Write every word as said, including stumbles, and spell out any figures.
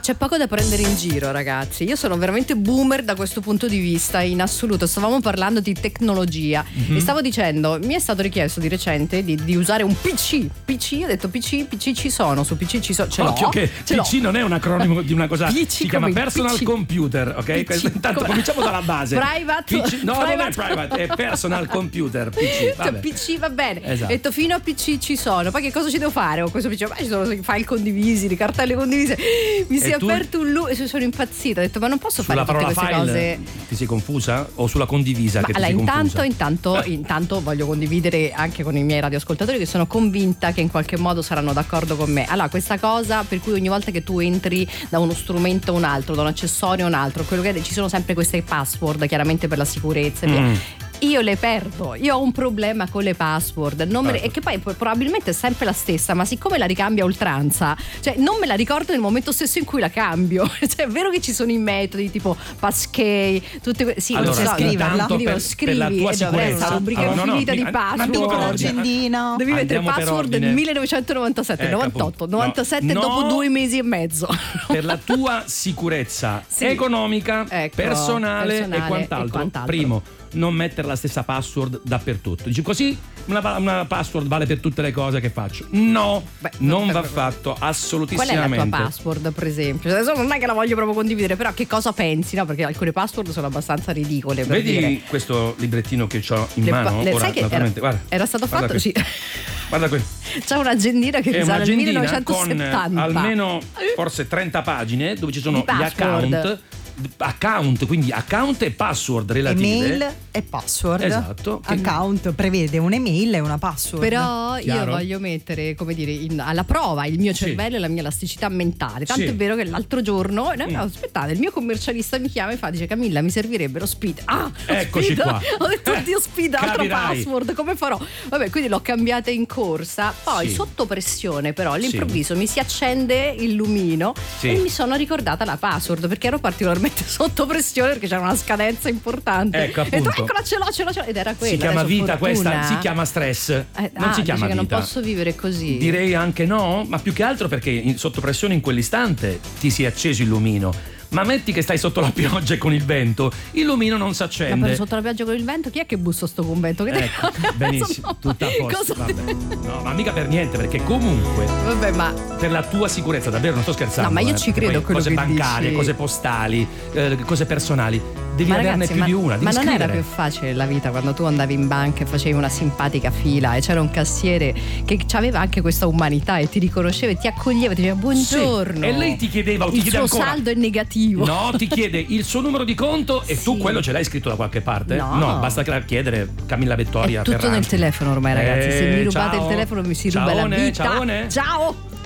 c'è poco da prendere in giro, ragazzi. Io sono veramente boomer da questo punto di vista, in assoluto. Stavamo parlando di tecnologia mm-hmm. e stavo dicendo, mi è stato richiesto di recente di, di usare un P C. P C, ho detto P C, P C ci sono, su P C ci sono. Ce l'ho. Occhio che ce P C l'ho. non è un acronimo di una cosa, P C si chiama personal P C. computer, ok? P C. Intanto Come? cominciamo dalla base. Private. P C, no, private. non è private, è personal computer. P C, cioè, vabbè. P C va bene. Esatto. Ho detto fino a P C ci sono. Poi che cosa ci devo fare con questo P C? Ma ci sono i file condivisi, le cartelle condivise. Mi si è tu? aperto un loop e sono impazzita. Ho detto ma non posso Sulla fare tutte parola queste file cose. ti sei confusa? O sulla condivisa Ma che ti allora, sei intanto, confusa? intanto, intanto voglio condividere anche con i miei radioascoltatori che sono convinta che in qualche modo saranno d'accordo con me. Allora, questa cosa per cui ogni volta che tu entri da uno strumento a un altro, da un accessorio a un altro, quello che ci sono sempre queste password, chiaramente per la sicurezza e via. Mm. Io le perdo, io ho un problema con le password non me le, e che poi probabilmente è sempre la stessa, ma siccome la ricambia a oltranza, cioè non me la ricordo nel momento stesso in cui la cambio. Cioè è vero che ci sono i metodi tipo passkey, tutte que- sì, Allora, non so, intanto dico, per, scrivi per la tua e dovrei sicurezza, una rubrica allora, no, no, infinita mi- di andiamo per password. ordine. Accendino. Devi mettere Andiamo per password ordine. millenovecentonovantasette, Ecco, novantotto, appunto. novantasette No. dopo No. due mesi e mezzo. Per la tua sicurezza Sì. economica, Ecco, personale, personale e, quant'altro. e quant'altro. Primo, non mettere la stessa password dappertutto. Dici così una, una password vale per tutte le cose che faccio. No, Beh, non per- va per- fatto Qual è assolutissimamente. la tua password, per esempio? Adesso non è che la voglio proprio condividere, però che cosa pensi? No, perché alcune password sono abbastanza ridicole. Per Vedi dire. questo librettino che ho in Le mano? pa- le- Ora, sai che era, naturalmente, guarda, era stato guarda fatto qui. sì. Guarda qui. C'è un'agendina che È risale al un'agendina con millenovecentosettanta. almeno forse trenta pagine dove ci sono Di gli password. account account, quindi account e password relative. Email e password. Esatto. Che- Account prevede un'email e una password. Però Chiaro? io voglio mettere, come dire, in- alla prova il mio Sì. cervello e la mia elasticità mentale. Tanto Sì. è vero che l'altro giorno, no, Mm. no, aspettate, il mio commercialista mi chiama e fa, dice Camilla, mi servirebbe lo speed. Ah, lo Eccoci speed. qua. Ho detto, Eh, oddio, speed, altra capirai. password, come farò? Vabbè, quindi l'ho cambiata in corsa. Poi Sì. sotto pressione, però, all'improvviso mi si accende il lumino Sì. e mi sono ricordata la password perché ero particolarmente sotto pressione perché c'era una scadenza importante. Ecco, E ho detto, appunto. eccola, ce l'ho, ce l'ho, ce l'ho. Ed era quella. Si chiama adesso, vita fortuna. questa, si chiama stress. Eh, non ah, si chiama dice che vita. non posso vivere così. Direi anche no, ma più che altro perché in- sotto pressione in quell'istante ti si è acceso il lumino. Ma metti che stai sotto la pioggia e con il vento, il lumino non si Ma accende. per sotto la pioggia con il vento, chi è che bussa sto convento? Che Ecco, te- benissimo, Insomma, tutta a posto. cosa- Vabbè. No, ma mica per niente, perché comunque Vabbè, ma per la tua sicurezza, davvero non sto scherzando. No, ma io eh, ci perché credo poi a quello cose che bancarie, dici. cose postali, eh, cose personali, devi ma averne ragazzi, più ma, di una. Devi ma non scrivere. era più facile la vita quando tu andavi in banca e facevi una simpatica fila e c'era un cassiere che aveva anche questa umanità e ti riconosceva e ti accoglieva, ti diceva buongiorno. Sì, e lei ti chiedeva o ti il chiede suo ancora. saldo è negativo. No, ti chiede il suo numero di conto e Sì. tu quello ce l'hai scritto da qualche parte? No. basta chiedere Camilla Vittoria È tutto Ferrante. nel telefono ormai, ragazzi. Se Eh, mi rubate ciao. il telefono mi si ruba la Ciaone, vita. ciaone. Ciao.